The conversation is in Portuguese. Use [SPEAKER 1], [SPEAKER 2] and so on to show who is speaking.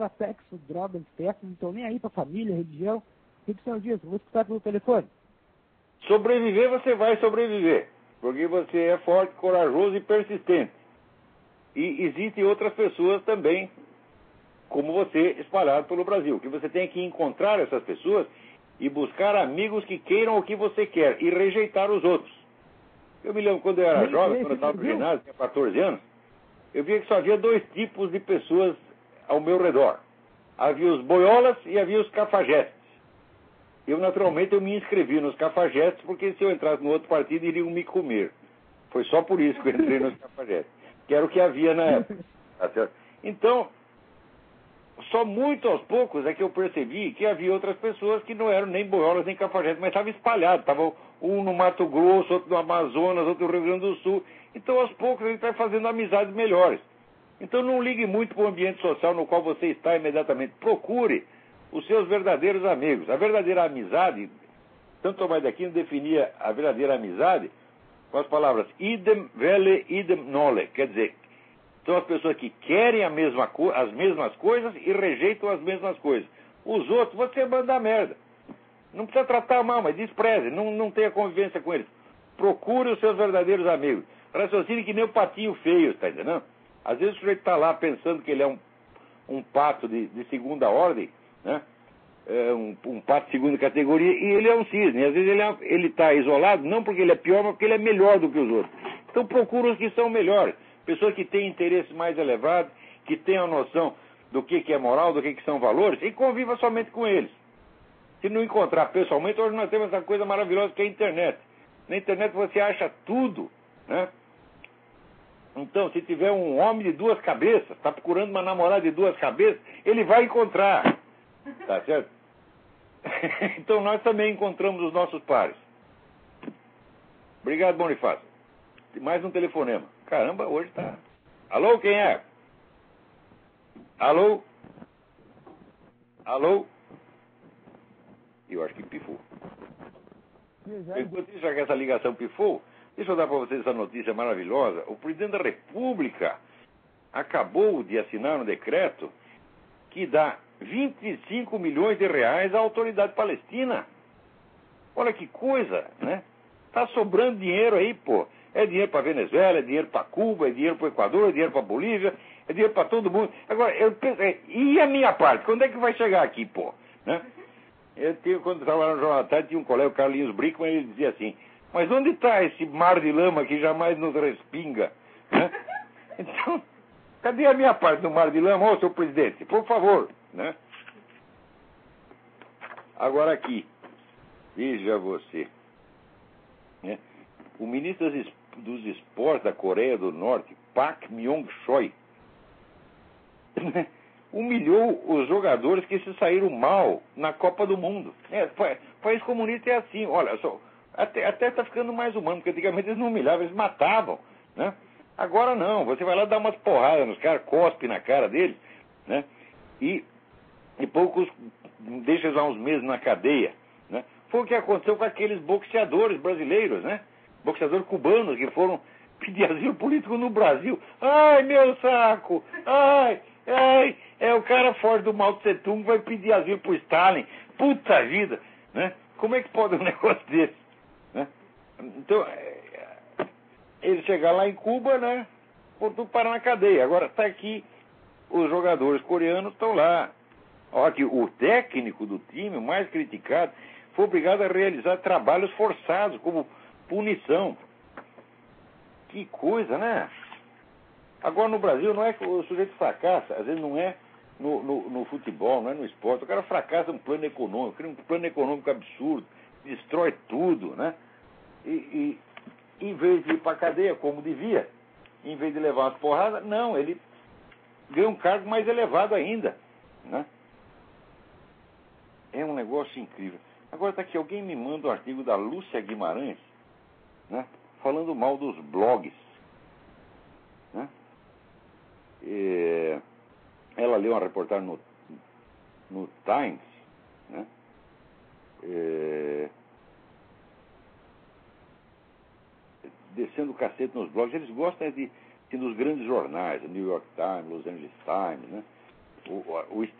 [SPEAKER 1] sexo, drogas, festas, não estão nem aí para família, religião. O que o senhor diz? Eu vou escutar pelo telefone.
[SPEAKER 2] Sobreviver, você vai sobreviver, porque você é forte, corajoso e persistente. E existem outras pessoas também, como você, espalhado pelo Brasil, que você tem que encontrar essas pessoas e buscar amigos que queiram o que você quer e rejeitar os outros. Eu me lembro quando eu era jovem, quando eu estava no ginásio, tinha 14 anos, eu via que só havia dois tipos de pessoas ao meu redor. Havia os boiolas e havia os cafajestes. Eu, naturalmente, eu me inscrevi nos cafajestes, porque se eu entrasse no outro partido, iriam me comer. Foi só por isso que eu entrei nos cafajestes, que era o que havia na época. Tá certo? Então, só muito aos poucos é que eu percebi que havia outras pessoas que não eram nem boiolas nem cafajestes, mas estavam espalhados. Estavam um no Mato Grosso, outro no Amazonas, outro no Rio Grande do Sul. Então, aos poucos, a gente vai fazendo amizades melhores. Então, não ligue muito para o ambiente social no qual você está imediatamente. Procure os seus verdadeiros amigos. A verdadeira amizade, Santo Tomás de Aquino definia a verdadeira amizade com as palavras idem vele idem nole, quer dizer, são as pessoas que querem as mesmas coisas e rejeitam as mesmas coisas. Os outros, você manda a merda. Não precisa tratar mal, mas despreze, não tenha convivência com eles. Procure os seus verdadeiros amigos. Raciocine que nem o patinho feio, está entendendo? Às vezes o sujeito está lá pensando que ele é um pato de segunda ordem, né? Um pato de segunda categoria, e ele é um cisne. Às vezes ele está isolado, não porque ele é pior, mas porque ele é melhor do que os outros. Então procura os que são melhores. Pessoas que têm interesses mais elevados, que têm a noção do que é moral, do que são valores, e conviva somente com eles. Se não encontrar pessoalmente, hoje nós temos essa coisa maravilhosa que é a internet. Na internet você acha tudo, né? Então, se tiver um homem de duas cabeças, está procurando uma namorada de duas cabeças, ele vai encontrar. Tá certo? Então nós também encontramos os nossos pares. Obrigado, Bonifácio. Mais um telefonema. Caramba, hoje tá... Alô, quem é? Alô? Alô? Eu acho que pifou. Enquanto isso, já que essa ligação pifou, deixa eu dar para vocês essa notícia maravilhosa. O presidente da República acabou de assinar um decreto que dá 25 milhões de reais à autoridade palestina. Olha que coisa, né? Tá sobrando dinheiro aí, pô. É dinheiro para Venezuela, é dinheiro para Cuba, é dinheiro para o Equador, é dinheiro para Bolívia, é dinheiro para todo mundo. Agora, eu penso, e a minha parte? Quando é que vai chegar aqui, pô? Né? Quando eu estava lá no Jornal da Tarde, tinha um colega, o Carlinhos Brickman, ele dizia assim, mas onde está esse mar de lama que jamais nos respinga? Né? Então, cadê a minha parte do mar de lama? Ô, senhor presidente, por favor, né? Agora aqui, veja você, né? O ministro dos Esportes da Coreia do Norte, Park Myung-choi, humilhou os jogadores que se saíram mal na Copa do Mundo. País comunista é assim, olha só, até está ficando mais humano, porque antigamente eles não humilhavam, eles matavam, né? Agora não, você vai lá dar umas porradas nos caras, cospe na cara deles, né? E poucos deixa eles lá uns meses na cadeia, né? Foi o que aconteceu com aqueles boxeadores brasileiros, né? Boxeadores cubanos que foram pedir asilo político no Brasil. Ai, meu saco! Ai! É o cara forte do Mao Tse Tung vai pedir asilo pro Stalin. Puta vida! Né? Como é que pode um negócio desse? Né? Então, ele chegar lá em Cuba, né? Por tudo parar na cadeia. Agora, tá aqui, os jogadores coreanos estão lá. Olha que o técnico do time, o mais criticado, foi obrigado a realizar trabalhos forçados, como punição. Que coisa, né? Agora no Brasil não é que o sujeito fracassa, às vezes não é no futebol, não é no esporte. O cara fracassa no plano econômico, cria um plano econômico absurdo, destrói tudo, né? E em vez de ir para a cadeia, como devia, em vez de levar umas porradas, não, ele ganha um cargo mais elevado ainda, né? É um negócio incrível. Agora está aqui, alguém me manda um artigo da Lúcia Guimarães, né, falando mal dos blogs, né? Ela leu uma reportagem no Times, né? Descendo o cacete nos blogs. Eles gostam dos grandes jornais, o New York Times, Los Angeles Times, né? O